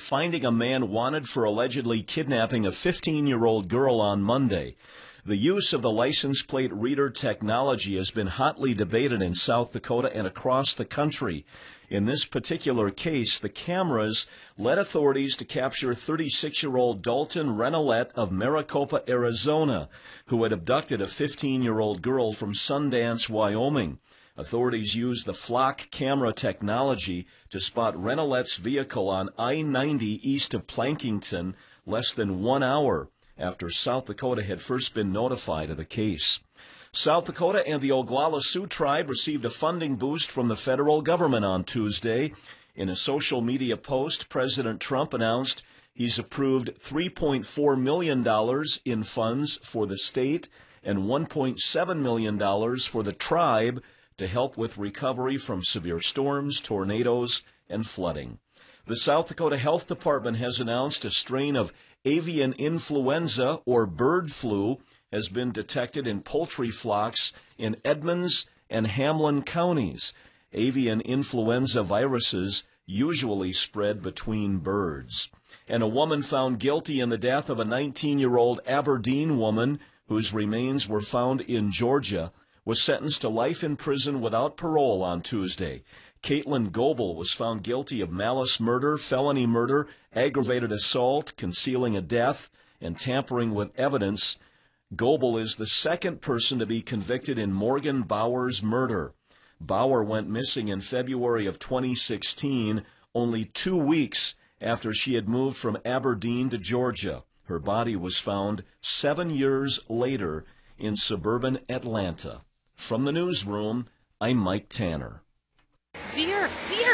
finding a man wanted for allegedly kidnapping a 15-year-old girl on Monday. The use of the license plate reader technology has been hotly debated in South Dakota and across the country. In this particular case, the cameras led authorities to capture 36-year-old Dalton Renolette of Maricopa, Arizona, who had abducted a 15-year-old girl from Sundance, Wyoming. Authorities used the flock camera technology to spot Renolette's vehicle on I-90 east of Plankington less than 1 hour after South Dakota had first been notified of the case. South Dakota and the Oglala Sioux tribe received a funding boost from the federal government on Tuesday. In a social media post, President Trump announced he's approved $3.4 million in funds for the state and $1.7 million for the tribe to help with recovery from severe storms, tornadoes, and flooding. The South Dakota Health Department has announced a strain of avian influenza, or bird flu, has been detected in poultry flocks in Edmonds and Hamlin counties. Avian influenza viruses usually spread between birds. And a woman found guilty in the death of a 19-year-old Aberdeen woman whose remains were found in Georgia was sentenced to life in prison without parole on Tuesday. Caitlin Goebel was found guilty of malice murder, felony murder, aggravated assault, concealing a death, and tampering with evidence. Goebel is the second person to be convicted in Morgan Bauer's murder. Bauer went missing in February of 2016, only 2 weeks after she had moved from Aberdeen to Georgia. Her body was found 7 years later in suburban Atlanta. From the newsroom, I'm Mike Tanner. Deer!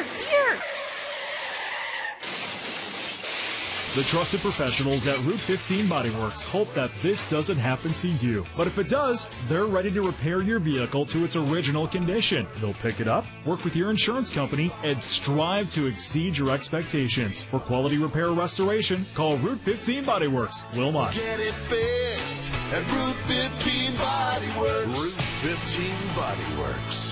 The trusted professionals at Route 15 Body Works hope that this doesn't happen to you. But if it does, they're ready to repair your vehicle to its original condition. They'll pick it up, work with your insurance company, and strive to exceed your expectations. For quality repair or restoration, call Route 15 Body Works, Wilmot. Get it fixed at Route 15 Body Works. Route 15 Body Works.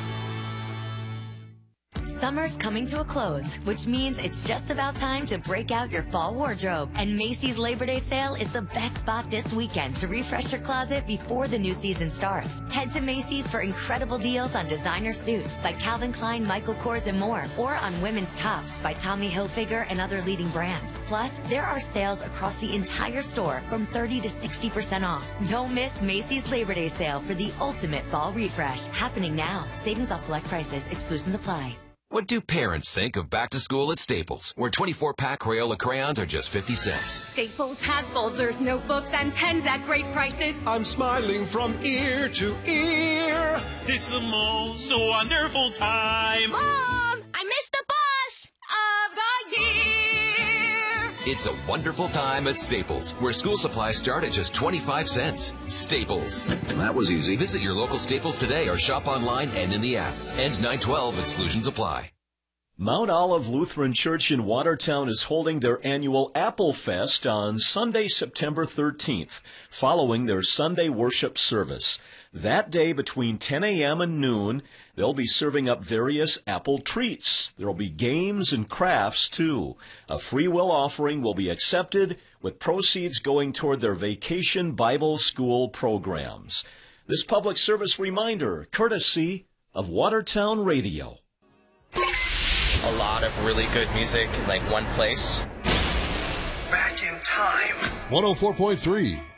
Summer's coming to a close, which means it's just about time to break out your fall wardrobe. And Macy's Labor Day sale is the best spot this weekend to refresh your closet before the new season starts. Head to Macy's for incredible deals on designer suits by Calvin Klein, Michael Kors, and more, or on women's tops by Tommy Hilfiger and other leading brands. Plus, there are sales across the entire store from 30 to 60% off. Don't miss Macy's Labor Day sale for the ultimate fall refresh. Happening now. Savings off select prices. Exclusions apply. What do parents think of back to school at Staples, where 24-pack Crayola crayons are just 50 cents? Staples has folders, notebooks, and pens at great prices. I'm smiling from ear to ear. It's the most wonderful time. Mom, I missed the bus of the year. It's a wonderful time at Staples, where school supplies start at just 25 cents. Staples. That was easy. Visit your local Staples today or shop online and in the app. Ends 9/12. Exclusions apply. Mount Olive Lutheran Church in Watertown is holding their annual Apple Fest on Sunday, September 13th, following their Sunday worship service. That day, between 10 a.m. and noon, they'll be serving up various apple treats. There'll be games and crafts, too. A free will offering will be accepted, with proceeds going toward their Vacation Bible School programs. This public service reminder, courtesy of Watertown Radio. A lot of really good music in like one place. Back in time. 104.3